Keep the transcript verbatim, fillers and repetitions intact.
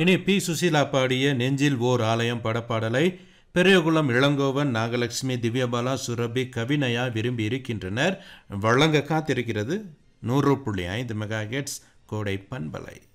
இனி பி சுசீலா பாடிய நெஞ்சில் ஓர் ஆலயம் படப்பாடலை பெரியகுளம் இளங்கோவன் நாகலட்சுமி திவ்யபாலா சுரபி கவினயா விரும்பி இருக்கின்றனர். வழங்க காத்திருக்கிறது நூறு புள்ளி ஐந்து மெகா ஹெர்ட்ஸ் கோடை பண்பலை.